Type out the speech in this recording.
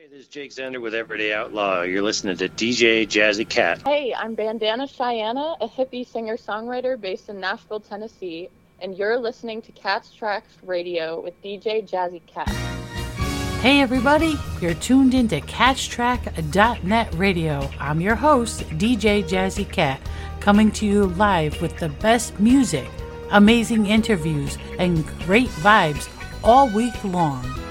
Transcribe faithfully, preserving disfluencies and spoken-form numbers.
This is Jake Zender with Everyday Outlaw. You're listening to D J Jazzy Cat. Hey, I'm Bandana Cheyenne, a hippie singer-songwriter based in Nashville, Tennessee, and you're listening to Cat's Tracks Radio with D J Jazzy Cat. Hey everybody, you're tuned into catch track dot net radio. I'm your host, D J Jazzy Cat, coming to you live with the best music, amazing interviews, and great vibes all week long.